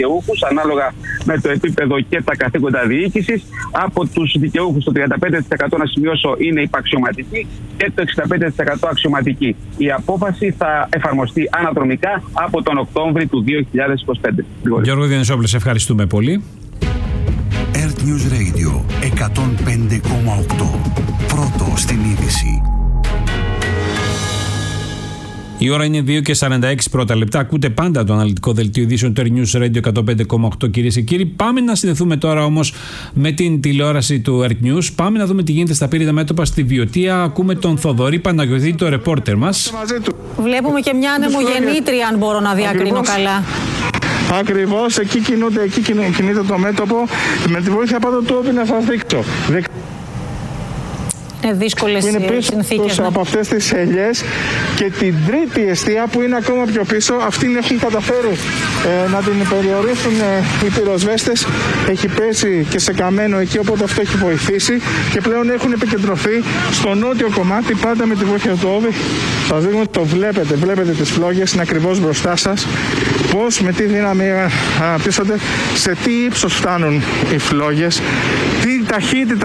δικαιούχους, ανάλογα με το επίπεδο και τα καθήκοντα διοίκησης. Από τους δικαιούχους το 35% να σημειώσω είναι υπαξιωματικοί και το 65% αξιωματικοί. Η απόφαση θα εφαρμοστεί αναδρομικά από τον Οκτώβρη του 2025. Γιώργο Διανυσόπουλε, σε ευχαριστούμε πολύ. Earth News Radio 105,8. Πρώτο στην είδηση. Η ώρα είναι 2:46 πρώτα λεπτά. Ακούτε πάντα το αναλυτικό δελτίο ειδήσεων του Earth News Radio 105,8, κυρίες και κύριοι. Πάμε να συνδεθούμε τώρα όμως με την τηλεόραση του Earth News. Πάμε να δούμε τι γίνεται στα πύριντα μέτωπα στη Βιωτία. Ακούμε τον Θοδωρή Παναγιωτή, το ρεπόρτερ μας. Βλέπουμε και μια ανεμογεννήτρια, αν μπορώ να διακρίνω καλά. Ακριβώς, εκεί κινείται το μέτωπο. Με τη βοήθεια πάντων του όπι να σας δείξω. Είναι δύσκολες συνθήκες. Από αυτές τις ελιές και την τρίτη εστία που είναι ακόμα πιο πίσω, αυτήν έχουν καταφέρει να την περιορίσουν οι πυροσβέστες. Έχει πέσει και σε καμένο εκεί, οπότε αυτό έχει βοηθήσει και πλέον έχουν επικεντρωθεί στο νότιο κομμάτι, πάντα με τη βοήθεια του όβη. Σας δείχνω, το βλέπετε τις φλόγες, είναι ακριβώς μπροστά σας. Πώς, με τι δύναμη αναπτύσσονται, σε τι ύψος φτάνουν οι φλόγες, τι ταχύτητα.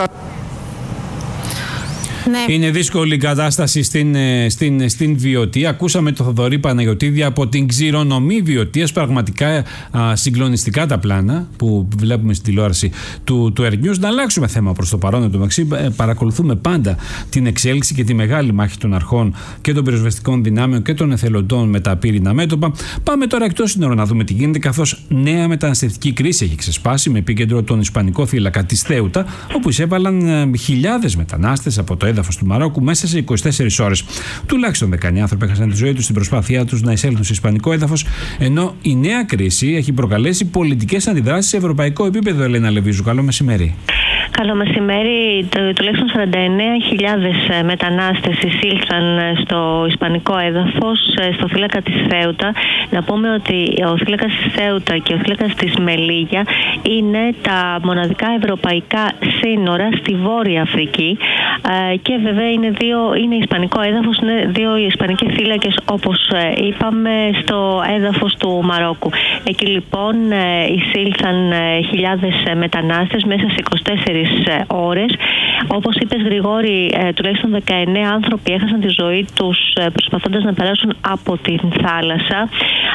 Ναι. Είναι δύσκολη η κατάσταση στην Βιωτία. Ακούσαμε τον Θοδωρή Παναγιωτήδη από την Ξηρονομή Βιωτίας. Πραγματικά συγκλονιστικά τα πλάνα που βλέπουμε στην τηλεόραση του Earth News. Να αλλάξουμε θέμα προς το παρόν. Εντωμεταξύ, παρακολουθούμε πάντα την εξέλιξη και τη μεγάλη μάχη των αρχών και των πυροσβεστικών δυνάμεων και των εθελοντών με τα πύρινα μέτωπα. Πάμε τώρα εκτός σύνορων να δούμε τι γίνεται, καθώς νέα μεταναστευτική κρίση έχει ξεσπάσει με επίκεντρο τον Ισπανικό θύλακα της Θέουτα, όπου εισέβαλαν χιλιάδες μετανάστες από το έδαφος του Μαρόκου μέσα σε 24 ώρες. Τουλάχιστον 19 άνθρωποι έχασαν τη ζωή τους στην προσπάθειά τους να εισέλθουν σε ισπανικό έδαφος, ενώ η νέα κρίση έχει προκαλέσει πολιτικές αντιδράσεις σε ευρωπαϊκό επίπεδο. Ελένα Λεβίζου, καλό μεσημέρι. Καλό μεσημέρι. Τουλάχιστον 49.000 μετανάστες εισήλθαν στο ισπανικό έδαφος, στο θύλακα της Θέουτα. Να πούμε ότι ο θύλακας της Θέουτα και ο θύλακας της Μελίγια είναι τα μοναδικά ευρωπαϊκά σύνορα στη Βόρεια Αφρική και βέβαια είναι ισπανικό έδαφος, είναι δύο ισπανικοί θύλακες, όπως είπαμε, στο έδαφος του Μαρόκου. Εκεί λοιπόν εισήλθαν χιλιάδες μετανάστες μέσα σε 24 ώρες. Όπως είπες, Γρηγόρη, τουλάχιστον 19 άνθρωποι έχασαν τη ζωή τους προσπαθώντας να περάσουν από την θάλασσα.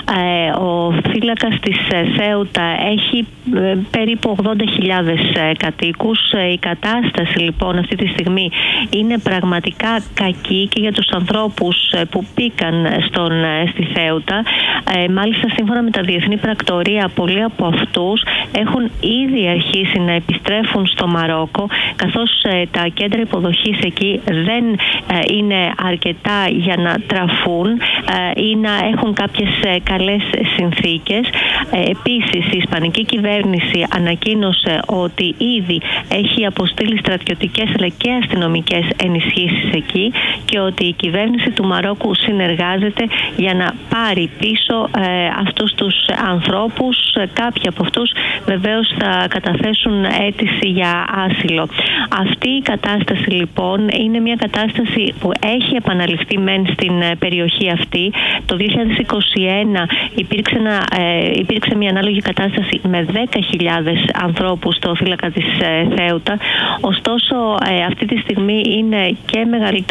Ο θύλακας της Θέουτα έχει περίπου 80.000 κατοίκους. Η κατάσταση λοιπόν αυτή τη στιγμή είναι πραγματικά κακή και για τους ανθρώπους που μπήκαν στη Θέουτα. Μάλιστα, σύμφωνα με τα διεθνή πρακτορία, πολλοί από αυτούς έχουν ήδη αρχίσει να επιστρέφουν στο Μαρόκο, καθώς τα κέντρα υποδοχής εκεί δεν είναι αρκετά για να τραφούν ή να έχουν κάποιες καλές συνθήκες. Επίσης, η ισπανική κυβέρνηση ανακοίνωσε ότι ήδη έχει αποστείλει στρατιωτικές αλλά και αστυνομικές ενισχύσεις εκεί και ότι η κυβέρνηση του Μαρόκου συνεργάζεται για να πάρει πίσω αυτούς τους ανθρώπους. Κάποιοι από αυτούς βεβαίως θα καταθέσουν αίτηση για άσυλο. Αυτή η κατάσταση λοιπόν είναι μια κατάσταση που έχει επαναληφθεί μεν στην περιοχή αυτή. Το 2021 υπήρξε μια ανάλογη κατάσταση με 10.000 ανθρώπους στο θύλακα της Θέουτα. Ωστόσο, αυτή τη στιγμή είναι και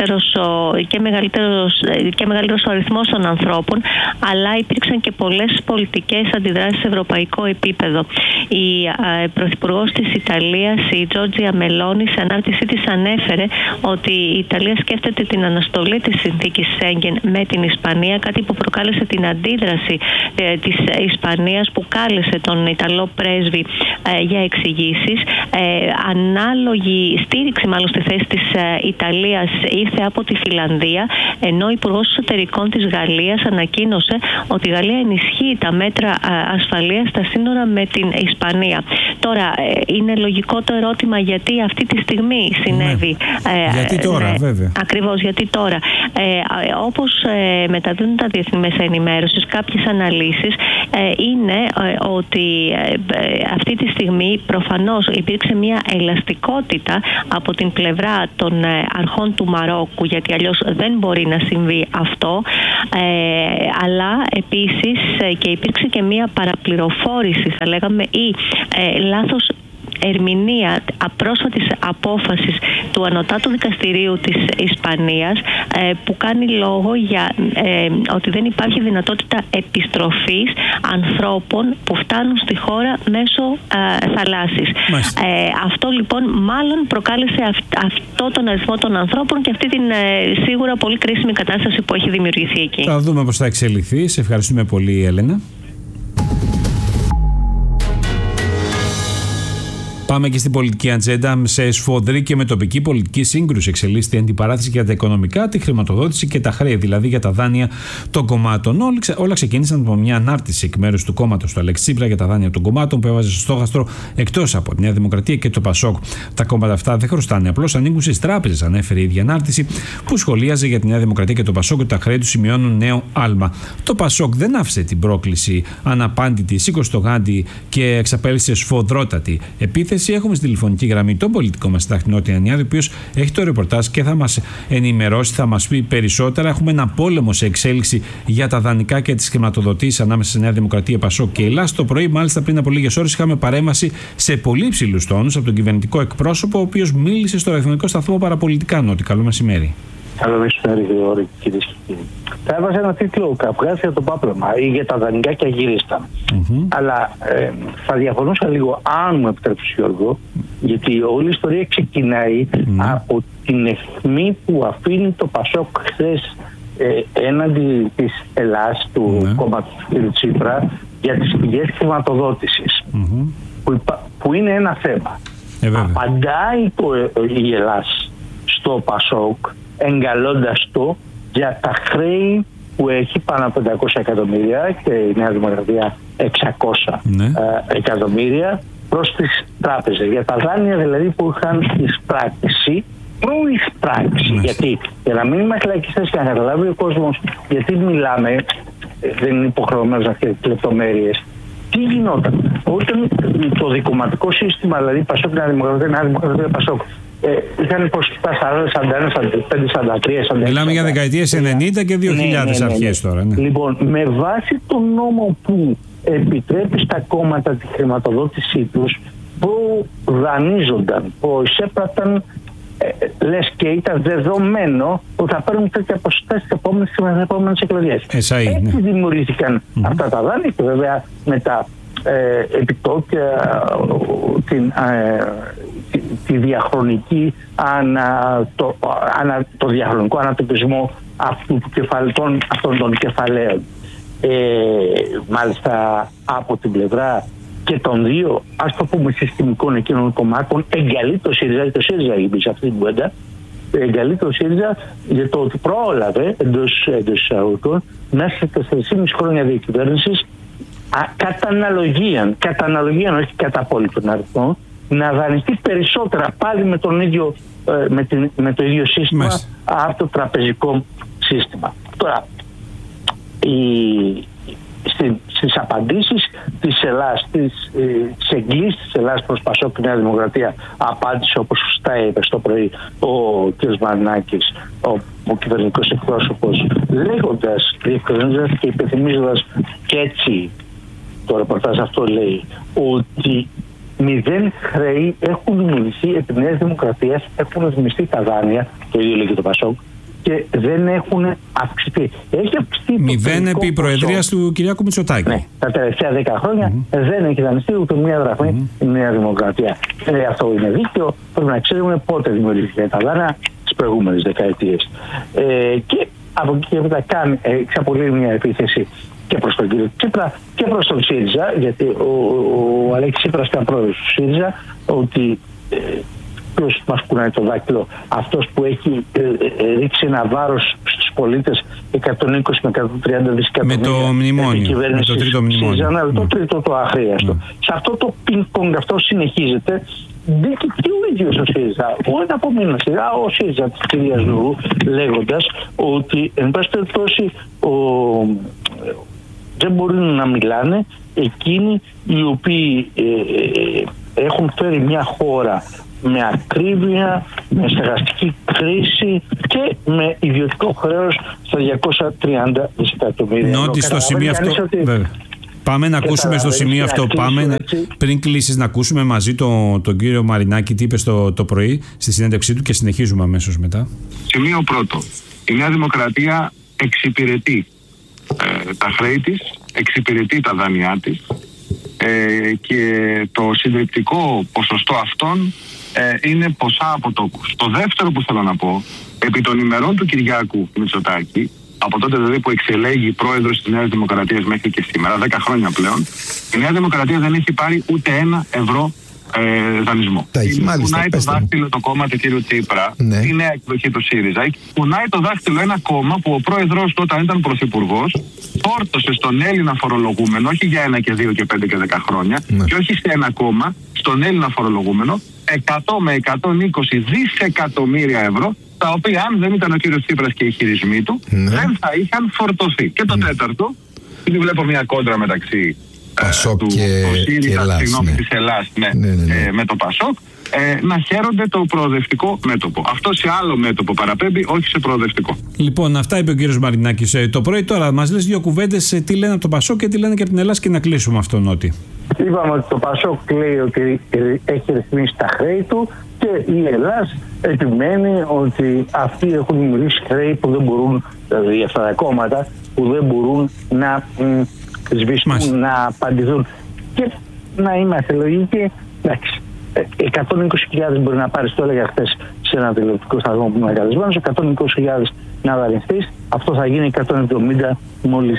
μεγαλύτερος ο αριθμός των ανθρώπων, αλλά υπήρξαν και πολλές πολιτικές αντιδράσεις σε ευρωπαϊκό επίπεδο. Η Πρωθυπουργός της Ιταλίας, η Τζόρτζια Μελόνι, σε ανάρτησή της ανέφερε ότι η Ιταλία σκέφτεται την αναστολή της συνθήκης Σέγγεν με την Ισπανία, κάτι που προκάλεσε την αντίδραση της Ισπανίας, που κάλεσε τον Ιταλό πρέσβη για εξηγήσεις. Ανάλογη στήριξη μάλλον στη θέση της Ιταλίας ήρθε από τη Φιλανδία, ενώ ο Υπουργός Εσωτερικών της Γαλλίας ανακοίνωσε ότι η Γαλλία ενισχύει τα μέτρα ασφαλείας στα σύνορα με την Ισπανία. Τώρα, είναι λογικό το ερώτημα ερώτημα γιατί αυτή τη στιγμή συνέβη. Γιατί τώρα, βέβαια. Ακριβώς, γιατί τώρα. Όπως μεταδίδουν τα διεθνή μέσα ενημέρωσης, κάποιες αναλύσεις είναι ότι αυτή τη στιγμή προφανώς υπήρξε μια ελαστικότητα από την πλευρά των αρχών του Μαρόκου, γιατί αλλιώς δεν μπορεί να συμβεί αυτό, αλλά επίσης και υπήρξε και μια παραπληροφόρηση, θα λέγαμε, ή λάθος ερμηνεία πρόσφατης απόφασης του Ανωτάτου Δικαστηρίου της Ισπανίας, που κάνει λόγο για ότι δεν υπάρχει δυνατότητα επιστροφής ανθρώπων που φτάνουν στη χώρα μέσω θαλάσσης. Αυτό λοιπόν μάλλον προκάλεσε αυτό τον αριθμό των ανθρώπων και αυτή την σίγουρα πολύ κρίσιμη κατάσταση που έχει δημιουργηθεί εκεί. Θα δούμε πώς θα εξελιχθεί. Σε ευχαριστούμε πολύ, Έλενα. Πάμε και στην πολιτική ατζέντα. Σε σφοδρή και με τοπική πολιτική σύγκρουση εξελίσσεται η αντιπαράθεση για τα οικονομικά, τη χρηματοδότηση και τα χρέη, δηλαδή για τα δάνεια των κομμάτων. Όλα ξεκίνησαν από μια ανάρτηση εκ μέρους του κόμματος του Αλέξη Τσίπρα για τα δάνεια των κομμάτων που έβαζε στο στόχαστρο εκτός από τη Νέα Δημοκρατία και το Πασόκ. Τα κόμματα αυτά δεν χρωστάνε, απλώς ανήκουν στις τράπεζες, ανέφερε η ίδια ανάρτηση που σχολίαζε για τη Νέα Δημοκρατία και το Πασόκ ότι τα χρέη του σημειώνουν νέο άλμα. Το Πασόκ δεν άφησε την πρόκληση αναπάντητη, σήκωσε το γάντι και εξαπέλυσε σφοδρότατη επίθεση. Έχουμε στη τηλεφωνική γραμμή τον πολιτικό μας συντάκτη Νότια Ανιάδη, ο οποίος έχει το ρεπορτάζ και θα μας ενημερώσει, θα μας πει περισσότερα. Έχουμε ένα πόλεμο σε εξέλιξη για τα δανεικά και τις χρηματοδοτήσεις ανάμεσα στη Νέα Δημοκρατία, Πασόκ και Ελλάς. Το πρωί, μάλιστα πριν από λίγες ώρες, είχαμε παρέμβαση σε πολύ υψηλούς τόνους από τον κυβερνητικό εκπρόσωπο, ο οποίος μίλησε στο ραδιοφωνικό σταθμό Παραπολιτικά. Νότι, καλό μεσημέρι. Καλό μεσημέρι, Γρηγόρη, κυρίες και κύριοι. Θα έβαζα ένα τίτλο καυγάς για το πάπλωμα ή για τα δανεικά και αγυρίστα. Αλλά θα διαφωνούσα λίγο, αν μου επιτρέψει, Γιώργο, γιατί όλη η ιστορία ξεκινάει από την αιχμή που αφήνει το Πασόκ χθες έναντι της Ελλάς, του κόμματος του κ. Τσίπρα, για τις πηγές χρηματοδότησης. Που είναι ένα θέμα. Απαντάει η Ελλάς στο Πασόκ, εγκαλώντας το για τα χρέη που έχει πάνω από 500 εκατομμύρια και η Νέα Δημοκρατία 600 εκατομμύρια προς τις τράπεζες. Για τα δάνεια δηλαδή που είχαν εισπράξει, γιατί για να μην είμαστε λαϊκιστές και να καταλάβει ο κόσμος γιατί μιλάμε, δεν είναι υποχρεωμένος να ξέρει λεπτομέρειες. Τι γινόταν όταν το δικομματικό σύστημα, δηλαδή Πασόκ, Νέα Δημοκρατία, Πασόκ, είχαν ποσοστά 40, 41, 43, 44. Μιλάμε για δεκαετίες 90 και 2000 αρχές τώρα. Ναι. Λοιπόν, με βάση τον νόμο που επιτρέπει στα κόμματα τη χρηματοδότησή τους, που δανείζονταν, που εισέπραταν, λες και ήταν δεδομένο ότι θα παίρνουν τέτοια ποσοστά στις επόμενες εκλογές. Έτσι δημιουργήθηκαν αυτά τα δάνεια και βέβαια με τα επιτόκια, τη διαχρονική το διαχρονικό ανατοπισμό αυτών των κεφαλαίων. Μάλιστα από την πλευρά και των δύο, ας το πούμε, συστημικών εκείνων κομμάτων, εγκαλεί το ΣΥΡΙΖΑ, το ΣΥΡΙΖΑ είπε σε αυτή την κουβέντα, εγκαλεί το ΣΥΡΙΖΑ για το ότι πρόλαβε εντός εισαγωγικών μέσα σε 4,5 χρόνια διακυβέρνησης κατά αναλογία, όχι κατά απόλυτον αριθμό, να δανειστεί περισσότερα πάλι με το ίδιο σύστημα από το τραπεζικό σύστημα. Τώρα, στις απαντήσεις της Ελλάς, τις εγγύσεις της Ελλάς προς Πασόκ και Νέα Δημοκρατία, απάντησε όπως σωστά είπε στο πρωί ο κ. Μαρινάκης, ο κυβερνητικός εκπρόσωπος, λέγοντας, διευκρινίζοντας και υπενθυμίζοντας, και έτσι το ρεπορτάζ αυτό λέει, ότι 0 χρέη έχουν δημιουργηθεί επί Νέας Δημοκρατίας, έχουν ρυθμιστεί τα δάνεια, το ίδιο λέει και το Πασόκ, και δεν έχουν αυξηθεί. Έχει αυξηθεί 0 επί προεδρίας του Κυριάκου Μητσοτάκη. Ναι, τα τελευταία 10 χρόνια δεν έχει δανειστεί ούτε μία δραχμή η Νέα Δημοκρατία. Αυτό είναι δίκαιο. Πρέπει να ξέρουμε πότε δημιουργήθηκε τα δάνεια, τις προηγούμενες δεκαετίες. Και από εκεί και μετά εξαπολύει μια επίθεση και προς τον κύριο Τσίπρα και προς τον ΣΥΡΙΖΑ, γιατί ο Αλέξης Τσίπρας ήταν πρόεδρος του ΣΥΡΙΖΑ, ότι ποιος μας κουνάει το δάκτυλο, αυτός που έχει ρίξει ένα βάρος στους πολίτες 120 με 130 δισεκατομμύρια με το μνημόνιο, με το τρίτο μνημόνιο. Το τρίτο το αχρίαστο. Σε αυτό το πινκ-πονγκ αυτό συνεχίζεται μπήκε και ο ίδιος ο ΣΥΡΙΖΑ, όχι από μήνα σειρά, ο ΣΥΡΙΖΑ της κυρίας Λουρού, λέγοντας ότι εν πάση περιπτώσει δεν μπορούν να μιλάνε εκείνοι οι οποίοι έχουν φέρει μια χώρα με ακρίβεια, με στεγαστική κρίση και με ιδιωτικό χρέος στα 230 δισεκατομμύρια. Νότι στο σημείο αυτό... Πάμε να ακούσουμε στο σημείο αυτό. Πάμε πριν κλείσεις να ακούσουμε μαζί τον κύριο Μαρινάκη τι είπε το πρωί στη συνέντευξή του και συνεχίζουμε αμέσως μετά. Σημείο πρώτο. Η Νέα Δημοκρατία εξυπηρετεί τα χρέη της, εξυπηρετεί τα δάνειά της και το συντριπτικό ποσοστό αυτών είναι ποσά αποτόκους. Το δεύτερο που θέλω να πω, επί των ημερών του Κυριάκου Μητσοτάκη, από τότε δηλαδή που εξελέγει πρόεδρος της Νέας Δημοκρατίας μέχρι και σήμερα, 10 χρόνια πλέον, η Νέα Δημοκρατία δεν έχει πάρει ούτε €1 δανεισμό. Κουνάει το δάχτυλο το κόμμα του κ. Τσίπρα, η νέα εκδοχή του ΣΥΡΙΖΑ. Κουνάει το δάχτυλο ένα κόμμα που ο πρόεδρος του όταν ήταν πρωθυπουργός φόρτωσε στον Έλληνα φορολογούμενο, όχι για 1 και 2 και 5 και 10 χρόνια, και όχι σε ένα κόμμα, στον Έλληνα φορολογούμενο, 100 με 120 δισεκατομμύρια ευρώ, τα οποία αν δεν ήταν ο κύριος Τσίπρας και οι χειρισμοί του, δεν θα είχαν φορτωθεί. Και το τέταρτο, ήδη βλέπω μια κόντρα μεταξύ Πασόκ του ΣΥΡΙΖΑ, της Ελλάς με το Πασόκ, να χαίρονται το προοδευτικό μέτωπο. Αυτό σε άλλο μέτωπο παραπέμπει, όχι σε προοδευτικό. Λοιπόν, αυτά είπε ο κύριος Μαρινάκης το πρωί. Τώρα μας λες 2 κουβέντες τι λένε από το Πασόκ και τι λένε και από την Ελλάδα και να κλείσουμε αυτό, Νότι. Είπαμε ότι το Πασόκ λέει ότι έχει ρυθμίσει τα χρέη του και η Ελλάδα επιμένει ότι αυτοί έχουν δημιουργήσει χρέη που δεν μπορούν, δηλαδή αυτά τα κόμματα που δεν μπορούν να σβηστούν, να απαντηθούν. Και να είμαστε λογικοί, εντάξει, 120.000 μπορεί να πάρεις, το έλεγα χθες σε ένα τηλεοπτικό σταθμό που είμαι καλεσμένος, 120.000 να δανειστείς, αυτό θα γίνει 170 μόλις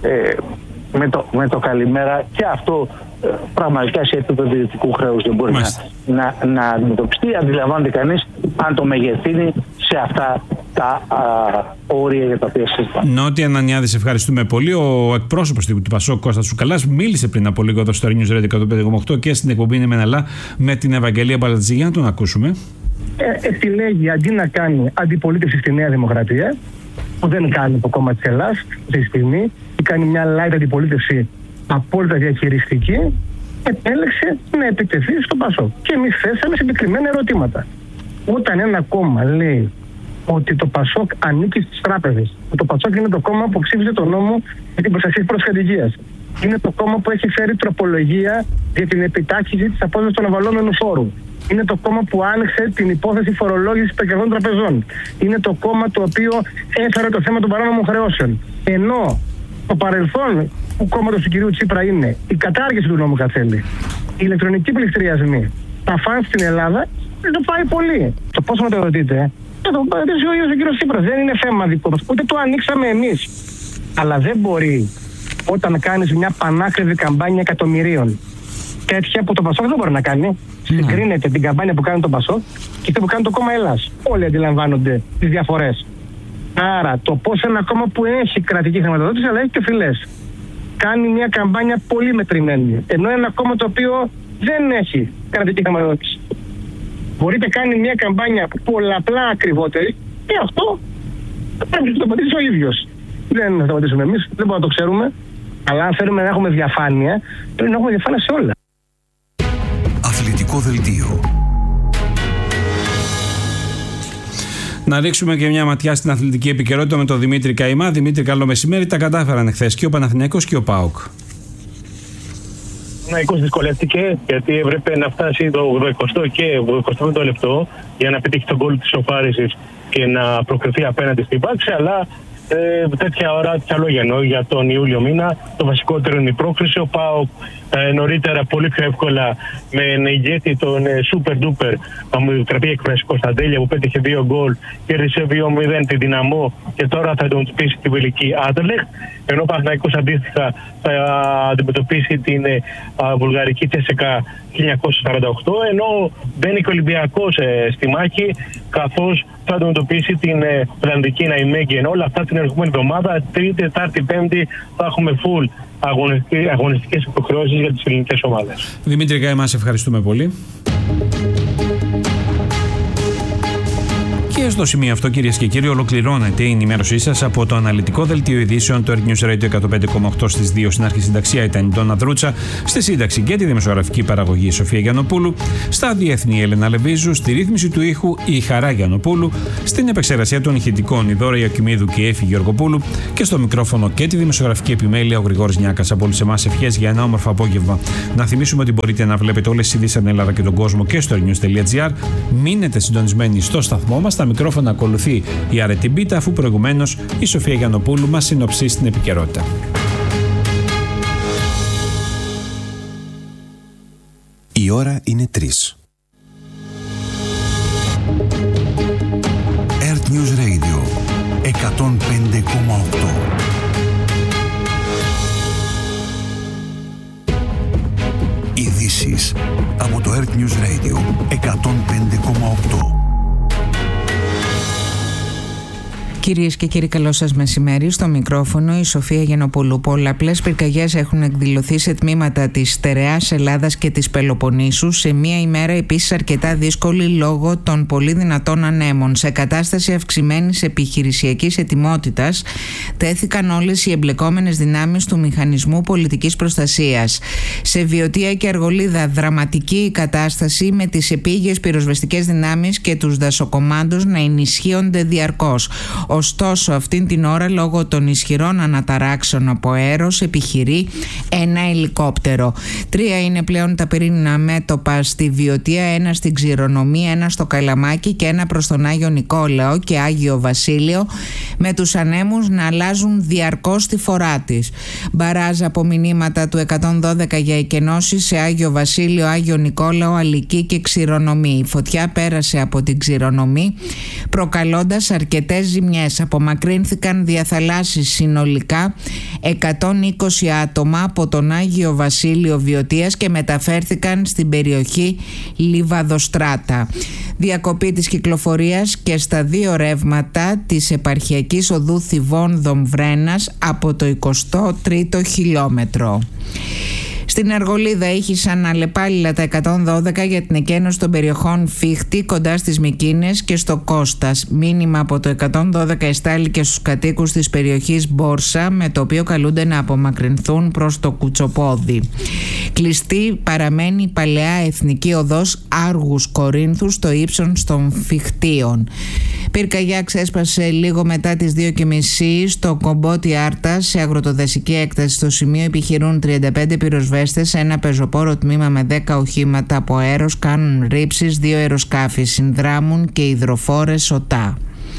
με το καλημέρα, και αυτό πραγματικά σε επίπεδο ιδιωτικού χρέους δεν μπορεί να αντιμετωπιστεί. Αντιλαμβάνεται κανείς αν το μεγεθύνει σε αυτά τα όρια για τα οποία συζητάμε. Νότι Ανανιάδη, σε ευχαριστούμε πολύ. Ο εκπρόσωπος του Πασόκ, Κώστας Τσουκαλάς, μίλησε πριν από λίγο εδώ στο News Radio 105,8 και στην εκπομπή Είναι Μεναλά με την Ευαγγελία Παλατζή. Για να τον ακούσουμε. Επιλέγει αντί να κάνει αντιπολίτευση στη Νέα Δημοκρατία, που δεν κάνει το κόμμα της Ελλάς αυτή τη στιγμή, ή κάνει μια light αντιπολίτευση απόλυτα διαχειριστική, επέλεξε να επιτεθεί στο Πασόκ. Και εμείς θέσαμε συγκεκριμένα ερωτήματα. Όταν ένα κόμμα λέει ότι το Πασόκ ανήκει στις τράπεζες, ότι το Πασόκ είναι το κόμμα που ψήφισε τον νόμο για την προστασία της προσχετικίας, είναι το κόμμα που έχει φέρει τροπολογία για την επιτάχυνση της απόδοσης των αβαλόμενου φόρου, είναι το κόμμα που άνοιξε την υπόθεση φορολόγησης των κερδών τραπεζών, είναι το κόμμα το οποίο έφερε το θέμα των παράνομων χρεώσεων, ενώ το παρελθόν του κόμματος του κυρίου Τσίπρα είναι η κατάργηση του νόμου Κατσέλη, οι ηλεκτρονικοί πληστηριασμοί, τα φαν στην Ελλάδα, δεν το πάει πολύ. Το πώς με το ρωτείτε, το ρωτήσει ο ίδιος ο κύριος Τσίπρας, δεν είναι θέμα δικό μας, ούτε το ανοίξαμε εμείς. Αλλά δεν μπορεί όταν κάνεις μια πανάκριβη καμπάνια εκατομμυρίων, τέτοια που το Πασόκ δεν μπορεί να κάνει. Συγκρίνεται την καμπάνια που κάνει το Πασόκ και αυτή που κάνει το κόμμα Ελλάς. Όλοι αντιλαμβάνονται τις διαφορές. Άρα το πώς ένα κόμμα που έχει κρατική χρηματοδότηση αλλά έχει και φυλές κάνει μια καμπάνια πολύ μετρημένη, ενώ ένα κόμμα το οποίο δεν έχει κρατική χρηματοδότηση μπορείτε κάνει μια καμπάνια πολλαπλά ακριβότερη, και αυτό πρέπει να το πατήσει ο ίδιος. Δεν θα το πατήσουμε εμείς, δεν μπορούμε να το ξέρουμε, αλλά αν θέλουμε να έχουμε διαφάνεια, πρέπει να έχουμε διαφάνεια σε όλα. Αθλητικό δελτίο. Να ρίξουμε και μια ματιά στην αθλητική επικαιρότητα με τον Δημήτρη Καημά. Δημήτρη, καλό μεσημέρι. Τα κατάφεραν εχθές και ο Παναθηναϊκός και ο ΠΑΟΚ. Ο Παναθηναϊκός δυσκολεύτηκε γιατί έπρεπε να φτάσει το 80 και 85 λεπτό για να πετύχει τον γκολ της ισοφάρισης και να προκριθεί απέναντι στην Πάξη, αλλά τέτοια ώρα τι λόγια εννοώ για τον Ιούλιο μήνα. Το βασικότερο είναι η πρόκριση. Ο ΠΑΟΚ νωρίτερα πολύ πιο εύκολα με ηγέτη τον super duper, θα μου επιτραπεί η έκφραση, Κωνσταντέλια, που πέτυχε 2 γκολ, κέρδισε 2-0 την Δυναμό και τώρα θα αντιμετωπίσει την βελική Άντερλεχτ. Ενώ ο Παναθηναϊκός αντίστοιχα θα αντιμετωπίσει την βουλγαρική Τσέσσεκα 1948, ενώ μπαίνει και ο Ολυμπιακός στη μάχη, καθώς θα αντιμετωπίσει την Ολλανδική Ναϊμέγγεν. Όλα αυτά την ερχόμενη εβδομάδα, Τρίτη, Τετάρτη, Πέμπτη, θα έχουμε full αγωνιστικές υποχρεώσεις για τις ελληνικές ομάδες. Δημήτρη Καημά, σε ευχαριστούμε πολύ. Και στο σημείο αυτό, κυρίες και κύριοι, ολοκληρώνεται η ενημέρωσή σας από το αναλυτικό δελτίο ειδήσεων του Earth News Radio 105,8 στις 2. Στην αρχισυνταξία ήταν η Ντόνα Δρούτσα, στη σύνταξη και τη δημοσιογραφική παραγωγή η Σοφία Γιαννοπούλου, στα διεθνή Έλενα Λεβίζου, στη ρύθμιση του ήχου η Χαρά Γιαννοπούλου, στην επεξεργασία των ηχητικών η Δώρα Ιακοιμίδου και η Έφη Γεωργοπούλου και στο μικρόφωνο και τη δημοσιογραφική επιμέλεια ο Γρηγόρης Νιάκας. Από όλους εμάς ευχές για ένα όμορφο απόγευμα. Να θυμίσουμε ότι μπορείτε να βλέπετε όλες τις ειδήσεις στην Ελλάδα και τον κόσμο και στο earthnews.gr. Μείνετε συντονισμένοι στο σταθμό μας. Στα μικρόφωνα ακολουθεί η Αρετή Μπίτα, αφού προηγουμένως η Σοφία Γιαννοπούλου μας συνοψίσει την επικαιρότητα. Η ώρα είναι 3. Earth News Radio 105,8. Ειδήσεις από το Earth News Radio 105,8. Κυρίες και κύριοι, καλό σας μεσημέρι. Στο μικρόφωνο η Σοφία Γιαννοπούλου. Πολλαπλές πυρκαγιές έχουν εκδηλωθεί σε τμήματα της στερεάς Ελλάδας και της Πελοποννήσου, σε μία ημέρα επίσης αρκετά δύσκολη λόγω των πολύ δυνατών ανέμων. Σε κατάσταση αυξημένης επιχειρησιακής ετοιμότητας τέθηκαν όλες οι εμπλεκόμενες δυνάμεις του Μηχανισμού Πολιτικής Προστασίας. Σε Βιωτία και Αργολίδα δραματική η κατάσταση, με τις επίγειες πυροσβεστικές δυνάμεις και τους δασοκομάντους να ενισχύονται διαρκώς. Ωστόσο, αυτήν την ώρα, λόγω των ισχυρών αναταράξεων από αέρος, επιχειρεί ένα ελικόπτερο. 3 είναι πλέον τα πυρηνικά μέτωπα στη Βιωτία, ένα στην Ξηρονομή, ένα στο Καλαμάκι και ένα προς τον Άγιο Νικόλαο και Άγιο Βασίλειο, με τους ανέμους να αλλάζουν διαρκώς τη φορά της. Μπαράζ από μηνύματα του 112 για εκενώσεις σε Άγιο Βασίλειο, Άγιο Νικόλαο, Αλική και Ξηρονομή. Η φωτιά πέρασε από την Ξηρονομή, προκαλώντας αρκετές ζημιές. Απομακρύνθηκαν διαθαλάσσεις συνολικά 120 άτομα από τον Άγιο Βασίλειο Βιωτίας και μεταφέρθηκαν στην περιοχή Λιβαδοστράτα. Διακοπή της κυκλοφορίας και στα 2 ρεύματα της επαρχιακής οδού Θηβών-Δομβρένας από το 23ο χιλιόμετρο. Στην Αργολίδα ήχησαν αλλεπάλληλα τα 112 για την εκένωση των περιοχών Φίχτη κοντά στις Μικίνες και στο Κώστας. Μήνυμα από το 112 εστάληκε στους κατοίκους της περιοχής Μπόρσα, με το οποίο καλούνται να απομακρυνθούν προς το Κουτσοπόδι. Κλειστή παραμένει η παλαιά εθνική οδός Άργους Κορίνθου στο ύψον των Φιχτίων. Πυρκαγιά ξέσπασε λίγο μετά τις 2:30 στο Κομπότι Άρτα, σε αγροτοδασική έκταση. Στο σημείο επιχειρούν 35 πυροσβέστες, ένα πεζοπόρο τμήμα με 10 οχήματα από αέρος, κάνουν ρήψεις, 2 αεροσκάφη συνδράμουν και υδροφόρες ΟΤΑ.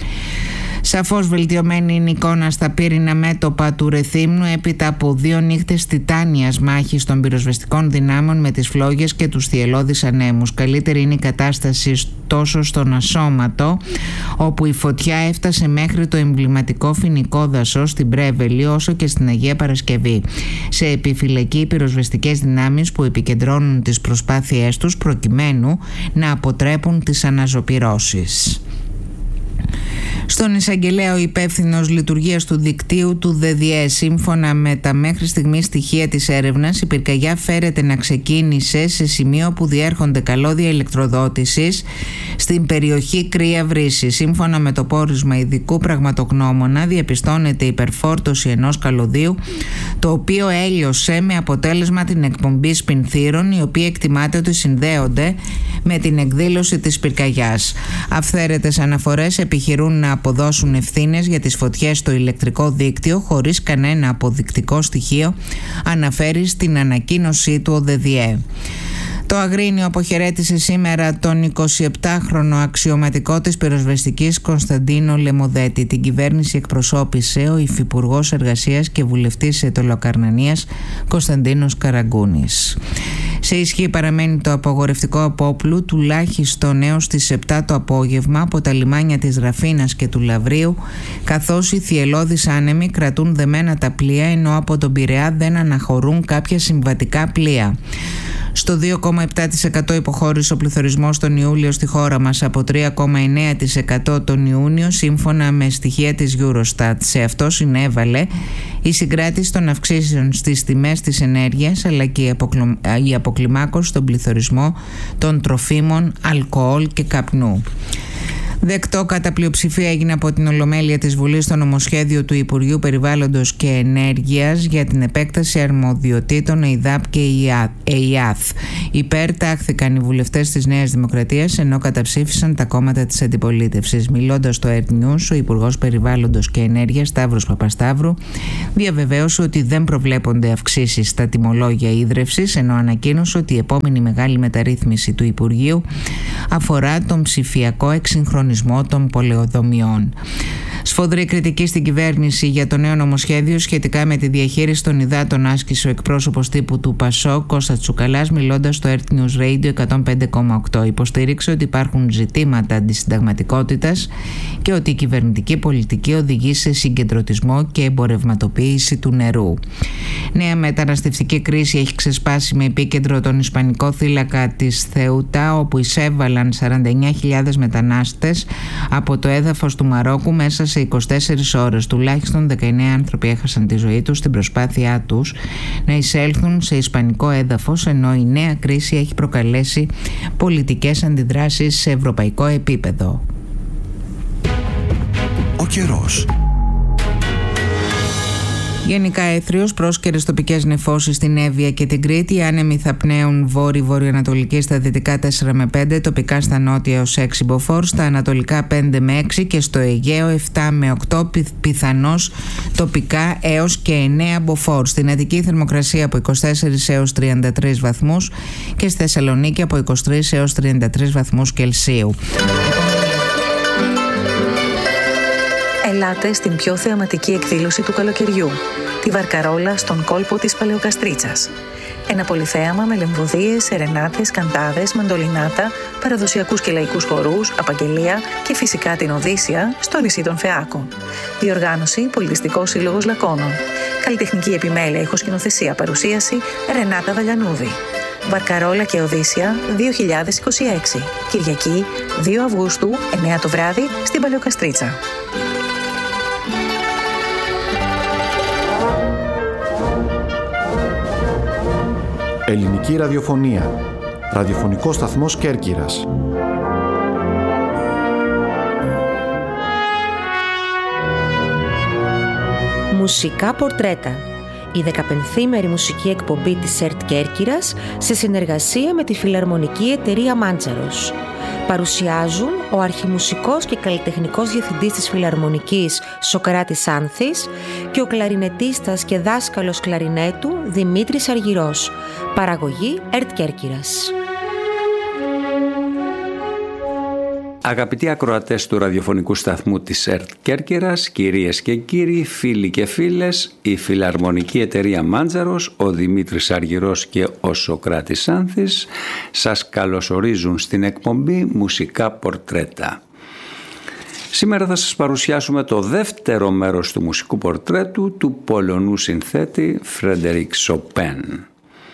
Σαφώς βελτιωμένη είναι η εικόνα στα πύρινα μέτωπα του Ρεθύμνου έπειτα από 2 νύχτες τιτάνιας μάχης των πυροσβεστικών δυνάμεων με τις φλόγες και τους θυελλώδεις ανέμους. Καλύτερη είναι η κατάσταση τόσο στον Ασώματο, όπου η φωτιά έφτασε μέχρι το εμβληματικό φοινικό δασό στην Πρέβελη, όσο και στην Αγία Παρασκευή. Σε επιφυλακή οι πυροσβεστικές δυνάμεις που επικεντρώνουν τις προσπάθειές τους προκειμένου να αποτρέπουν τις αναζωπυρώσεις. Στον εισαγγελέα, ο υπεύθυνος λειτουργίας του δικτύου του ΔΔΕ, σύμφωνα με τα μέχρι στιγμή στοιχεία της έρευνας, η πυρκαγιά φέρεται να ξεκίνησε σε σημείο που διέρχονται καλώδια ηλεκτροδότησης στην περιοχή Κρύα Βρύση. Σύμφωνα με το πόρισμα ειδικού πραγματογνώμονα, διαπιστώνεται υπερφόρτωση ενός καλωδίου, το οποίο έλειωσε με αποτέλεσμα την εκπομπή σπινθύρων, οι οποίοι εκτιμάται ότι συνδέονται με την εκδήλωση της πυρκαγιάς. Αυθαίρετες αναφορές επιχειρούν να αποδώσουν ευθύνες για τις φωτιές στο ηλεκτρικό δίκτυο, χωρίς κανένα αποδεικτικό στοιχείο, αναφέρει στην ανακοίνωσή του ο ΔΔΕ. Το Αγρίνιο αποχαιρέτησε σήμερα τον 27χρονο αξιωματικό της πυροσβεστικής Κωνσταντίνο Λεμοδέτη. Την κυβέρνηση εκπροσώπησε ο Υφυπουργός Εργασίας και Βουλευτής Ετωλοκαρνανίας Κωνσταντίνος Καραγκούνης. Σε ισχύ παραμένει το απαγορευτικό απόπλου τουλάχιστον έως τις 7 το απόγευμα από τα λιμάνια της Ραφίνας και του Λαβρίου, καθώς οι θυελλώδεις άνεμοι κρατούν δεμένα τα πλοία, ενώ από τον Πειραιά δεν αναχωρούν κάποια συμβατικά πλοία. Στο 2,7% υποχώρησε ο πληθωρισμός τον Ιούλιο στη χώρα μας από 3,9% τον Ιούνιο, σύμφωνα με στοιχεία της Eurostat. Σε αυτό συνέβαλε η συγκράτηση των αυξήσεων στις τιμές της ενέργειας, αλλά και η αποκλιμάκωση στον πληθωρισμό των τροφίμων, αλκοόλ και καπνού. Δεκτό κατά πλειοψηφία έγινε από την Ολομέλεια της Βουλής το νομοσχέδιο του Υπουργείου Περιβάλλοντος και Ενέργειας για την επέκταση αρμοδιοτήτων ΕΙΔΑΠ και ΕΙΑΘ. Υπέρ τάχθηκαν οι βουλευτές της Νέας Δημοκρατίας, ενώ καταψήφισαν τα κόμματα της αντιπολίτευσης. Μιλώντας στο Earth News, ο Υπουργός Περιβάλλοντος και Ενέργειας Σταύρος Παπασταύρου διαβεβαίωσε ότι δεν προβλέπονται αυξήσεις στα τιμολόγια ίδρευσης, ενώ ανακοίνωσε ότι η επόμενη μεγάλη μεταρρύθμιση του Υπουργείου αφορά τον ψηφιακό εξυγχρονισμό των πολεοδομιών. Σφοδρή κριτική στην κυβέρνηση για το νέο νομοσχέδιο σχετικά με τη διαχείριση των υδάτων άσκησε ο εκπρόσωπος τύπου του ΠΑΣΟΚ, Κώστας Τσουκαλάς, μιλώντας στο Earth News Radio 105,8. Υποστήριξε ότι υπάρχουν ζητήματα αντισυνταγματικότητας και ότι η κυβερνητική πολιτική οδηγεί σε συγκεντρωτισμό και εμπορευματοποίηση του νερού. Νέα μεταναστευτική κρίση έχει ξεσπάσει με επίκεντρο τον ισπανικό θύλακα της Θεούτα, όπου εισέβαλαν 49.000 μετανάστες από το έδαφος του Μαρόκου μέσα σε 24 ώρες. Τουλάχιστον 19 άνθρωποι έχασαν τη ζωή τους στην προσπάθειά τους να εισέλθουν σε ισπανικό έδαφος, ενώ η νέα κρίση έχει προκαλέσει πολιτικές αντιδράσεις σε ευρωπαϊκό επίπεδο. Ο καιρός. Γενικά έθριος, πρόσκαιρες τοπικές νεφώσεις στην Εύβοια και την Κρήτη. Οι άνεμοι θα πνέουν βόρειο-βορειοανατολική στα δυτικά 4 με 5, τοπικά στα νότια ως 6 μποφόρ, στα ανατολικά 5 με 6 και στο Αιγαίο 7 με 8, πιθανώς τοπικά έως και 9 μποφόρ. Στην Αττική θερμοκρασία από 24 έως 33 βαθμούς και στη Θεσσαλονίκη από 23 έως 33 βαθμούς Κελσίου. Ελάτε στην πιο θεαματική εκδήλωση του καλοκαιριού, τη Βαρκαρόλα στον κόλπο της Παλαιοκαστρίτσας. Ένα πολυθέαμα με λεμβωδίες, σερενάτες, καντάδες, μαντολινάτα, παραδοσιακούς και λαϊκούς χορούς, απαγγελία και φυσικά την Οδύσσια στο νησί των Φεάκων. Διοργάνωση Πολιτιστικός Σύλλογος Λακώνων. Καλλιτεχνική επιμέλεια, ηχοσκηνοθεσία, παρουσίαση Ρενάτα Δαλιανούδη. Βαρκαρόλα και Οδύσσια 2026. Κυριακή 2 Αυγούστου, 9 το βράδυ, στην Παλαιοκαστρίτσα. Ελληνική ραδιοφωνία. Ραδιοφωνικό σταθμός Κέρκυρας. Μουσικά πορτρέτα. Η 15μερη μουσική εκπομπή της ΕΡΤ Κέρκυρας σε συνεργασία με τη Φιλαρμονική Εταιρεία Μάντσαρος. Παρουσιάζουν ο αρχιμουσικός και καλλιτεχνικός διευθυντής της Φιλαρμονικής Σοκράτης Άνθης και ο κλαρινετίστας και δάσκαλος κλαρινέτου Δημήτρης Αργυρός. Παραγωγή ΕΡΤ Κέρκυρας. Αγαπητοί ακροατές του ραδιοφωνικού σταθμού της ΕΡΤ Κέρκυρας, κυρίες και κύριοι, φίλοι και φίλες, η Φιλαρμονική Εταιρεία Μάντζαρος, ο Δημήτρης Αργυρός και ο Σοκράτης Άνθης σας καλωσορίζουν στην εκπομπή Μουσικά Πορτρέτα. Σήμερα θα σας παρουσιάσουμε το δεύτερο μέρος του μουσικού πορτρέτου του Πολωνού συνθέτη Φρέντερικ Σοπέν.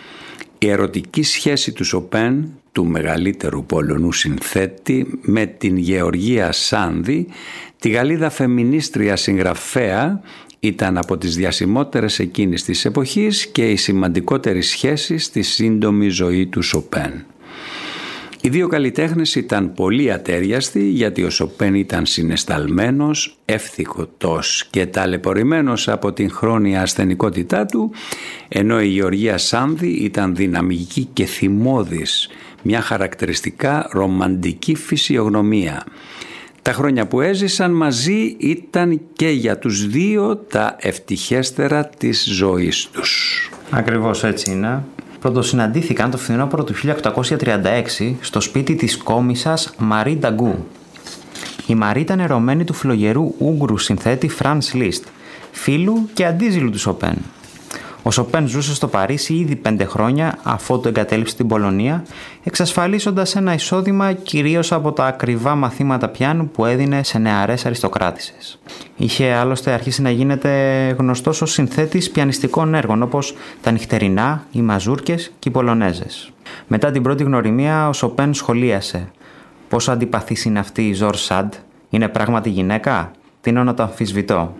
Η ερωτική σχέση του Σοπέν, του μεγαλύτερου Πολωνού συνθέτη, με την Γεωργία Σάνδη, τη Γαλλίδα φεμινίστρια συγγραφέα, ήταν από τις διασημότερες εκείνης της εποχής και η σημαντικότερη σχέση στη σύντομη ζωή του Σοπέν. Οι δύο καλλιτέχνες ήταν πολύ ατέριαστοι, γιατί ο Σοπέν ήταν συναισθαλμένος, εύθυκωτός και ταλαιπωρημένος από την χρόνια ασθενικότητά του, ενώ η Γεωργία Σάνδη ήταν δυναμική και θυμώδης, μια χαρακτηριστικά ρομαντική φυσιογνωμία. Τα χρόνια που έζησαν μαζί ήταν και για τους δύο τα ευτυχέστερα της ζωής τους. Ακριβώς έτσι είναι. Πρωτοσυναντήθηκαν το φθινόπωρο του 1836 στο σπίτι της κόμισσας Μαρί Νταγκού. Η Μαρί ήταν ερωμένη του φλογερού Ούγγρου συνθέτη Φρανς Λίστ, φίλου και αντίζηλου του Σοπέν. Ο Σοπέν ζούσε στο Παρίσι ήδη 5 χρόνια αφότου εγκατέλειψε την Πολωνία, εξασφαλίσοντας ένα εισόδημα κυρίως από τα ακριβά μαθήματα πιάνου που έδινε σε νεαρές αριστοκράτισσες. Είχε άλλωστε αρχίσει να γίνεται γνωστός ως συνθέτης πιανιστικών έργων, όπως τα νυχτερινά, οι μαζούρκες και οι πολωνέζες. Μετά την πρώτη γνωριμία, ο Σοπέν σχολίασε: «Πόσο αντιπαθής είναι αυτή η Ζορ Σαντ, είναι πράγματι γυναίκα? Τείνω να το αμφισβητώ».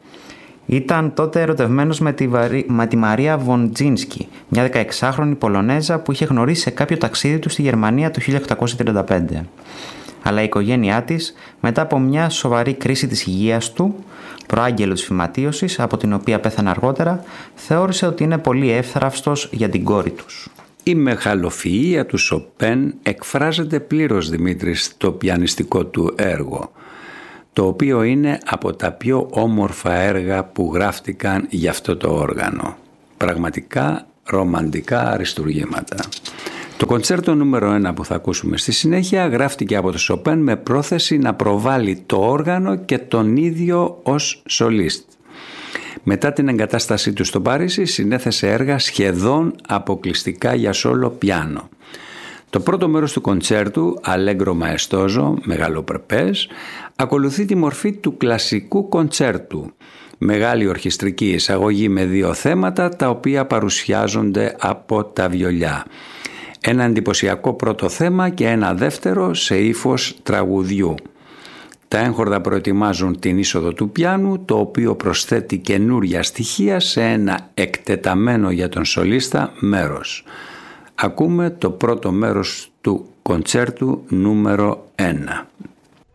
Ήταν τότε ερωτευμένος με τη Μαρία Βοντζίνσκι, μια 16χρονη Πολωνέζα που είχε γνωρίσει σε κάποιο ταξίδι του στη Γερμανία το 1835. αλλά η οικογένειά της, μετά από μια σοβαρή κρίση της υγείας του, προάγγελο της φυματίωσης, από την οποία πέθανε αργότερα, θεώρησε ότι είναι πολύ εύθραυστος για την κόρη τους. Η μεγαλοφυΐα του Σοπέν εκφράζεται πλήρως, Δημήτρη, στο πιανιστικό του έργο, το οποίο είναι από τα πιο όμορφα έργα που γράφτηκαν για αυτό το όργανο. Πραγματικά ρομαντικά αριστουργήματα. Το κοντσέρτο νούμερο 1 που θα ακούσουμε στη συνέχεια γράφτηκε από τον Σοπέν με πρόθεση να προβάλλει το όργανο και τον ίδιο ως σολίστ. Μετά την εγκατάστασή του στο Παρίσι συνέθεσε έργα σχεδόν αποκλειστικά για σόλο πιάνο. Το πρώτο μέρος του κοντσέρτου, Allegro Maestoso, μεγαλοπρεπές, ακολουθεί τη μορφή του κλασικού κοντσέρτου. Μεγάλη ορχιστρική εισαγωγή με 2 θέματα τα οποία παρουσιάζονται από τα βιολιά. Ένα εντυπωσιακό πρώτο θέμα και ένα δεύτερο σε ύφος τραγουδιού. Τα έγχορδα προετοιμάζουν την είσοδο του πιάνου, το οποίο προσθέτει καινούρια στοιχεία σε ένα εκτεταμένο για τον σολίστα μέρος. Ακούμε το πρώτο μέρος του κοντσέρτου νούμερο 1.